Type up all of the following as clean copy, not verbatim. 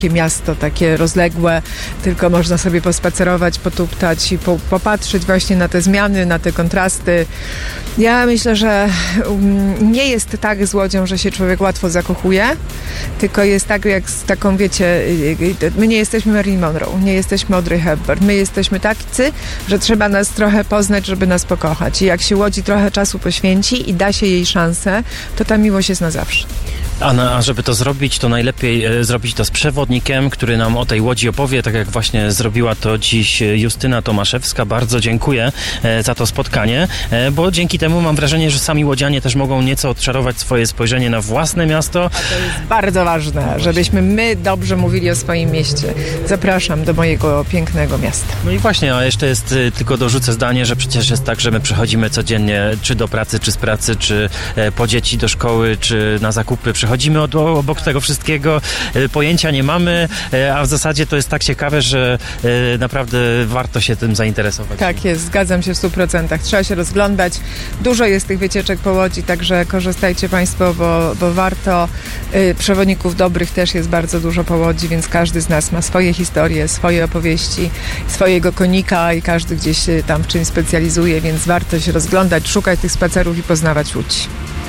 miasto takie rozległe, tylko można sobie pospacerować, potuptać i popatrzeć właśnie na te zmiany, na te kontrasty. Ja myślę, że nie jest tak z Łodzią, że się człowiek łatwo zakochuje, tylko jest tak jak z taką, wiecie, my nie jesteśmy Marilyn Monroe, nie jesteśmy Audrey Hepburn, my jesteśmy tacy, że trzeba nas trochę poznać, żeby nas pokochać. I jak się Łodzi trochę czasu poświęci i da się jej szansę, to ta miłość jest na zawsze. A żeby to zrobić, to najlepiej zrobić to z przewodnikiem, który nam o tej Łodzi opowie, tak jak właśnie zrobiła to dziś Justyna Tomaszewska. Bardzo dziękuję za to spotkanie, bo dzięki temu mam wrażenie, że sami łodzianie też mogą nieco odczarować swoje spojrzenie na własne miasto. A to jest bardzo ważne, żebyśmy my dobrze mówili o swoim mieście. Zapraszam do mojego pięknego miasta. No i właśnie, a jeszcze jest, tylko dorzucę zdanie, że przecież jest tak, że my przychodzimy codziennie czy do pracy, czy z pracy, czy po dzieci do szkoły, czy na zakupy. Przychodzimy obok tego wszystkiego, pojęcia nie mamy, a w zasadzie to jest tak ciekawe, że naprawdę warto się tym zainteresować. Tak jest, zgadzam się w 100%. Trzeba się rozglądać. Dużo jest tych wycieczek po Łodzi, także korzystajcie Państwo, bo warto. Przewodników dobrych też jest bardzo dużo po Łodzi, więc każdy z nas ma swoje historie, swoje opowieści, swojego konika i każdy gdzieś tam w czymś specjalizuje, więc warto się rozglądać, szukać tych spacerów i poznawać Łódź.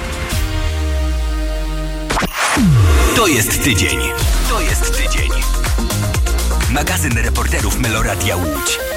To jest tydzień. Magazyn reporterów Meloradia Łódź.